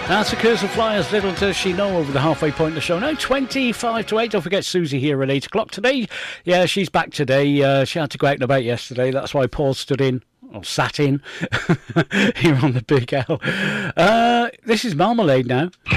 That's the Curse of Flyers. Little does she know over the halfway point of the show. Now 25 to 8. Don't forget Susie here at 8 o'clock today. Yeah, she's back today. She had to go out and about yesterday. That's why Paul stood in, or sat in, here on the Big L. This is Marmalade now.